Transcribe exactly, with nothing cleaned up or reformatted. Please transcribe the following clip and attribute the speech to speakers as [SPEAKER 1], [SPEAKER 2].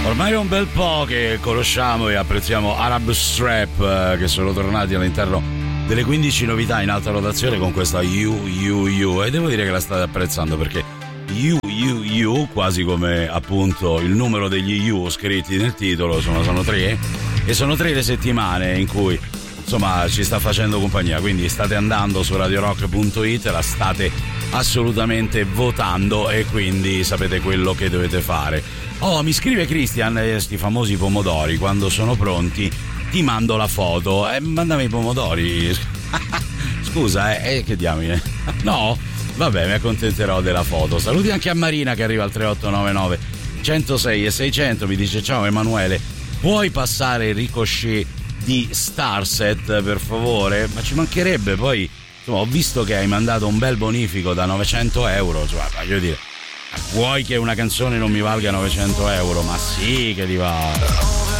[SPEAKER 1] Ormai è un bel po' che conosciamo e apprezziamo Arab Strap, che sono tornati all'interno delle quindici novità in alta rotazione con questa You You You, e devo dire che la state apprezzando, perché You You You, quasi come appunto il numero degli You scritti nel titolo, sono, sono tre, e sono tre le settimane in cui insomma ci sta facendo compagnia, quindi state andando su radio rock punto it, la state assolutamente votando e quindi sapete quello che dovete fare. Oh, mi scrive Christian, eh, sti famosi pomodori, quando sono pronti ti mando la foto. Eh, mandami i pomodori. Scusa, eh, eh che diamine. No, vabbè, mi accontenterò della foto. Saluti anche a Marina che arriva al tre otto nove nove centosei e seicento, mi dice: ciao Emanuele, puoi passare il ricochet di Starset per favore? Ma ci mancherebbe, poi insomma, ho visto che hai mandato un bel bonifico da novecento euro, cioè voglio dire, vuoi che una canzone non mi valga novecento euro? Ma sì che li va.